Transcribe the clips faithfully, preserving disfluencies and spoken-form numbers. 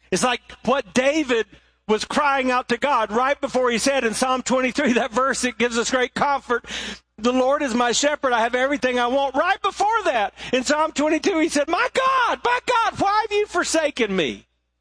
It's like what David was crying out to God right before he said in Psalm twenty-three, that verse that gives us great comfort, the Lord is my shepherd, I have everything I want. Right before that, in Psalm twenty-two, he said, my God, my God, why have you forsaken me?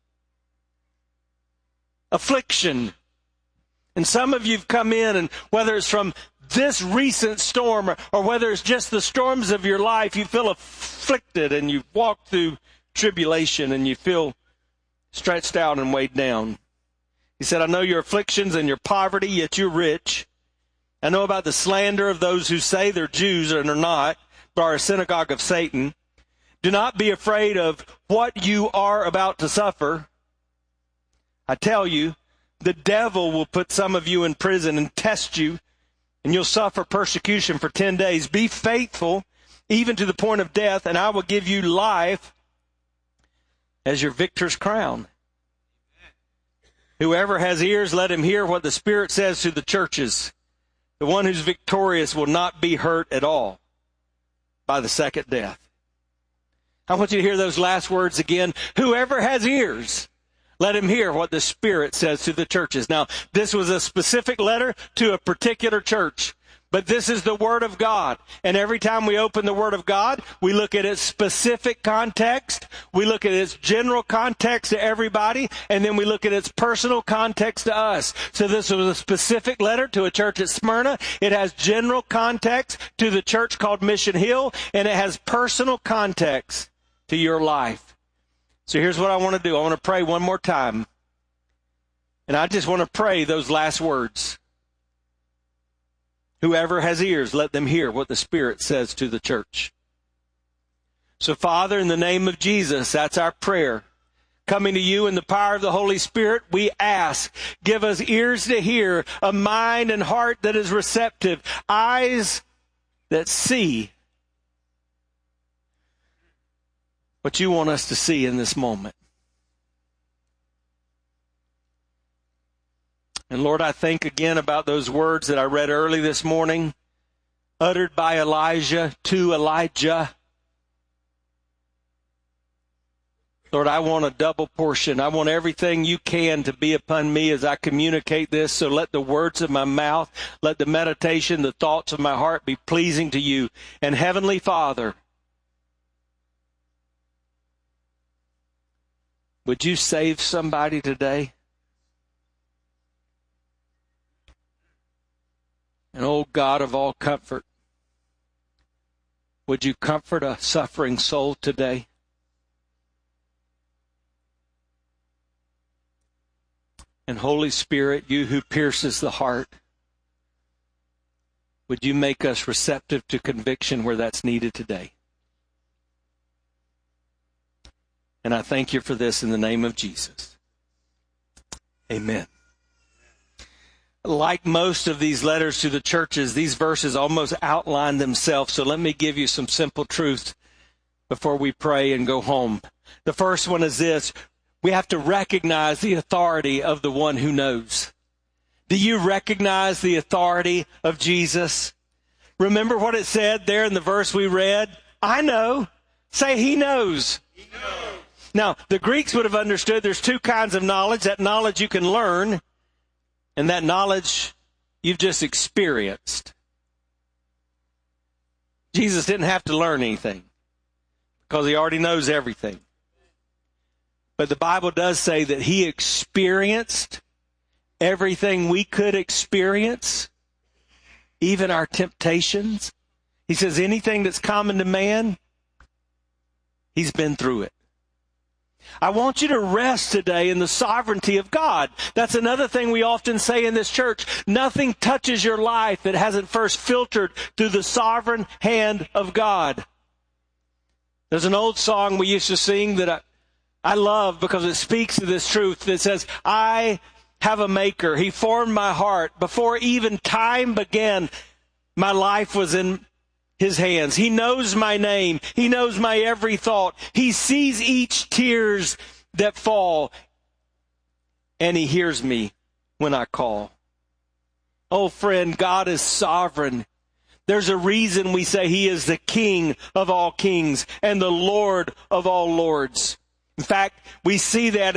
Affliction. And some of you have come in, and whether it's from this recent storm or, or whether it's just the storms of your life, you feel afflicted and you've walked through tribulation and you feel stretched out and weighed down. He said, I know your afflictions and your poverty, yet you're rich. I know about the slander of those who say they're Jews and are not, but are a synagogue of Satan. Do not be afraid of what you are about to suffer. I tell you, the devil will put some of you in prison and test you, and you'll suffer persecution for ten days. Be faithful, even to the point of death, and I will give you life as your victor's crown. Whoever has ears, let him hear what the Spirit says to the churches. The one who's victorious will not be hurt at all by the second death. I want you to hear those last words again. Whoever has ears, let him hear what the Spirit says to the churches. Now, this was a specific letter to a particular church, but this is the Word of God. And every time we open the Word of God, we look at its specific context, we look at its general context to everybody, and then we look at its personal context to us. So this was a specific letter to a church at Smyrna. It has general context to the church called Mission Hill, and it has personal context to your life. So here's what I want to do. I want to pray one more time. And I just want to pray those last words. Whoever has ears, let them hear what the Spirit says to the church. So, Father, in the name of Jesus, that's our prayer. Coming to you in the power of the Holy Spirit, we ask, give us ears to hear, a mind and heart that is receptive, eyes that see what you want us to see in this moment. And Lord, I think again about those words that I read early this morning, uttered by Elijah to Elijah. Lord, I want a double portion. I want everything you can to be upon me as I communicate this. So let the words of my mouth, let the meditation, the thoughts of my heart be pleasing to you. And Heavenly Father, would you save somebody today? And oh God of all comfort, would you comfort a suffering soul today? And Holy Spirit, you who pierces the heart, would you make us receptive to conviction where that's needed today? And I thank you for this in the name of Jesus. Amen. Like most of these letters to the churches, these verses almost outline themselves. So let me give you some simple truths before we pray and go home. The first one is this. We have to recognize the authority of the one who knows. Do you recognize the authority of Jesus? Remember what it said there in the verse we read? I know. Say, he knows. He knows. Now, the Greeks would have understood there's two kinds of knowledge. That knowledge you can learn, and that knowledge you've just experienced. Jesus didn't have to learn anything because he already knows everything. But the Bible does say that he experienced everything we could experience, even our temptations. He says anything that's common to man, he's been through it. I want you to rest today in the sovereignty of God. That's another thing we often say in this church. Nothing touches your life that hasn't first filtered through the sovereign hand of God. There's an old song we used to sing that I, I love because it speaks to this truth that says, I have a maker. He formed my heart. Before even time began, my life was in his hands. He knows my name. He knows my every thought. He sees each tears that fall. And he hears me when I call. Oh, friend, God is sovereign. There's a reason we say he is the King of all kings and the Lord of all lords. In fact, we see that